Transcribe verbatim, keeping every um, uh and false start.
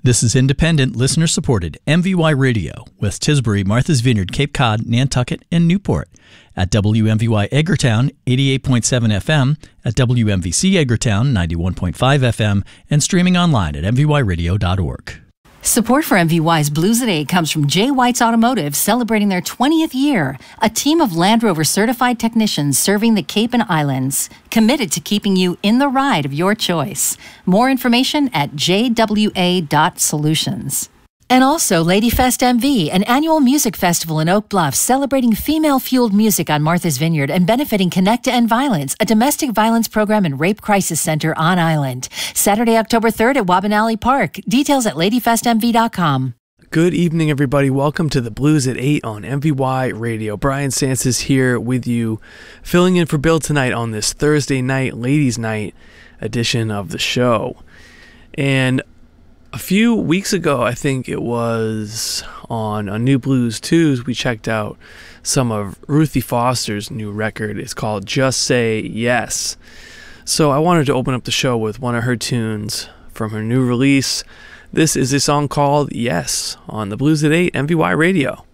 This is independent, listener-supported M V Y Radio with Tisbury, Martha's Vineyard, Cape Cod, Nantucket, and Newport. At W M V Y Edgartown, eighty-eight point seven F M, at W M V C Edgartown, ninety-one point five F M, and streaming online at m v y radio dot org. Support for M V Y's Blues at eight comes from J. White's Automotive, celebrating their twentieth year. A team of Land Rover certified technicians serving the Cape and Islands, committed to keeping you in the ride of your choice. More information at j w a dot solutions. And also Ladyfest M V, an annual music festival in Oak Bluff celebrating female-fueled music on Martha's Vineyard and benefiting Connect to End Violence, a domestic violence program and rape crisis center on island. Saturday, October third at Wabanali Park. Details at lady fest m v dot com. Good evening, everybody. Welcome to the Blues at eight on M V Y Radio. Brian Sances here with you, filling in for Bill tonight on this Thursday night, ladies' night edition of the show. And a few weeks ago, I think it was on a New Blues Tuesday, we checked out some of Ruthie Foster's new record. It's called Just Say Yes. So I wanted to open up the show with one of her tunes from her new release. This is a song called Yes on the Blues at eight M V Y Radio.